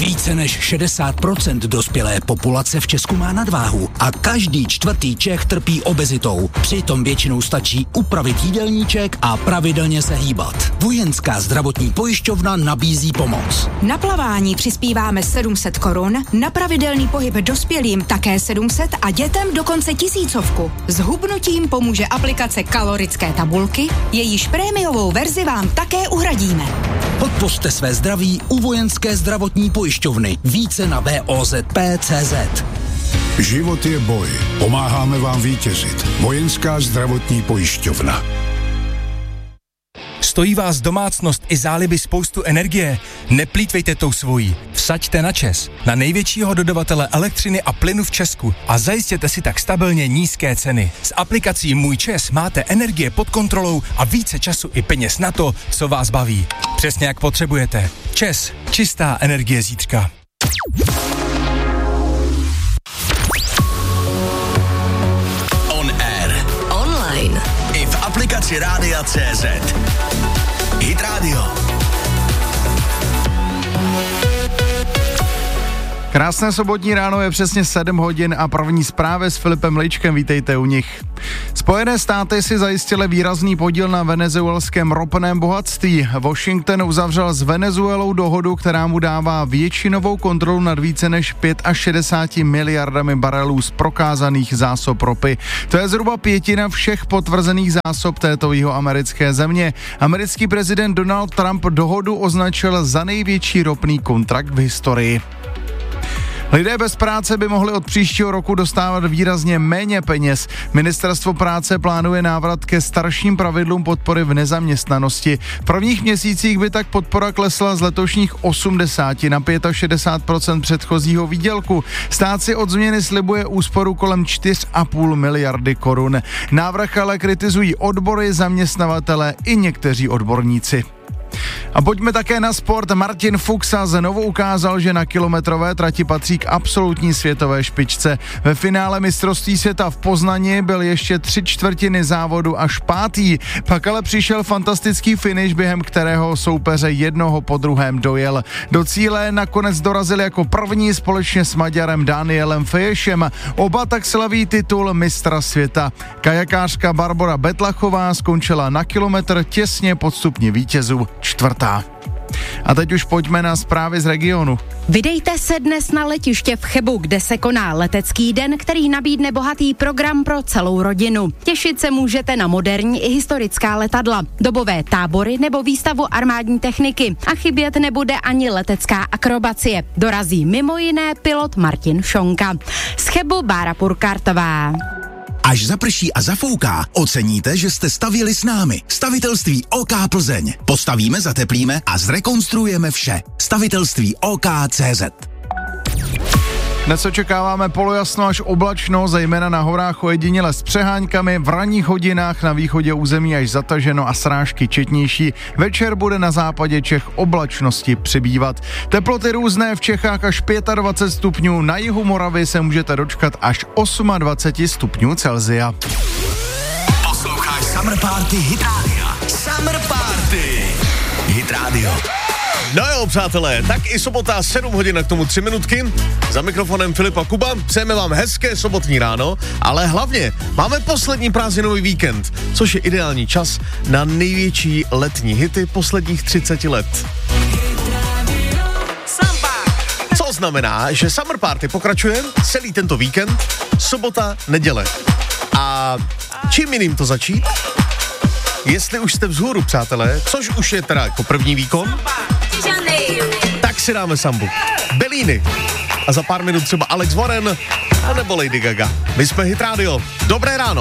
Více než 60% dospělé populace v Česku má nadváhu a každý čtvrtý Čech trpí obezitou. Přitom většinou stačí upravit jídelníček a pravidelně se hýbat. Vojenská zdravotní pojišťovna nabízí pomoc. Na plavání přispíváme 700 korun, na pravidelný pohyb dospělým také 700 a dětem dokonce 1000. S hubnutím pomůže aplikace kalorické tabulky, jejíž prémiovou verzi vám také uhradíme. Podpořte své zdraví u Vojenské zdravotní pojišťovny. Více na VOZP.cz. Život je boj. Pomáháme vám vítězit. Vojenská zdravotní pojišťovna. Stojí vás domácnost i záliby spoustu energie? Neplýtvejte tou svojí. Vsaďte na ČEZ, na největšího dodavatele elektřiny a plynu v Česku a zajistěte si tak stabilně nízké ceny. S aplikací Můj ČEZ máte energie pod kontrolou a více času i peněz na to, co vás baví. Přesně jak potřebujete. ČEZ, čistá energie zítřka. On air. Online. I v aplikaci Rádia.cz. Hit Radio. Krásné sobotní ráno, je přesně 7 hodin a první zprávy s Filipem Ličkem, vítejte u nich. Spojené státy si zajistily výrazný podíl na venezuelském ropném bohatství. Washington uzavřel s Venezuelou dohodu, která mu dává většinovou kontrolu nad více než 65 miliardami barelů z prokázaných zásob ropy. To je zhruba pětina všech potvrzených zásob této jihoamerické země. Americký prezident Donald Trump dohodu označil za největší ropný kontrakt v historii. Lidé bez práce by mohli od příštího roku dostávat výrazně méně peněz. Ministerstvo práce plánuje návrat ke starším pravidlům podpory v nezaměstnanosti. V prvních měsících by tak podpora klesla z letošních 80 na 65% předchozího výdělku. Stát si od změny slibuje úsporu kolem 4,5 miliardy korun. Návrh ale kritizují odbory, zaměstnavatele i někteří odborníci. A pojďme také na sport. Martin Fuxa znovu ukázal, že na kilometrové trati patří k absolutní světové špičce. Ve finále mistrovství světa v Poznani byl ještě 3/4 závodu až 5. Pak ale přišel fantastický finish, během kterého soupeře jednoho po druhém dojel. Do cíle nakonec dorazil jako první společně s Maďarem Danielem Feješem. Oba tak slaví titul mistra světa. Kajakářka Barbora Betlachová skončila na kilometr těsně pod stupni vítězů 4. A teď už pojďme na zprávy z regionu. Vydejte se dnes na letiště v Chebu, kde se koná letecký den, který nabídne bohatý program pro celou rodinu. Těšit se můžete na moderní i historická letadla, dobové tábory nebo výstavu armádní techniky. A chybět nebude ani letecká akrobacie. Dorazí mimo jiné pilot Martin Šonka. Z Chebu Bára Purkartová. Až zaprší a zafouká, oceníte, že jste stavěli s námi. Stavitelství OK Plzeň. Postavíme, zateplíme a zrekonstruujeme vše. Stavitelství OK.cz. Dnes očekáváme polojasno až oblačno, zejména na horách ojediněle s přeháňkami, v ranních hodinách na východě území až zataženo a srážky četnější. Večer bude na západě Čech oblačnosti přibývat. Teploty různé, v Čechách až 25 stupňů, na jihu Moravy se můžete dočkat až 28 stupňů Celsia. Posloucháš Summer Party Hit Radio. Summer Party Hit Radio. No jo, přátelé, tak i sobota 7 hodin a k tomu 3 minutky. Za mikrofonem Filipa Kuba. Přejeme vám hezké sobotní ráno, ale hlavně máme poslední prázdninový víkend, což je ideální čas na největší letní hity posledních 30 let. Co znamená, že Summer Party pokračuje celý tento víkend, sobota, neděle. A čím jiným to začít? Jestli už jste vzhůru, přátelé, což už je teda jako první výkon, tak si dáme sambu. Bellini. A za pár minut třeba Alex Warren, a nebo Lady Gaga. My jsme Hit Radio. Dobré ráno.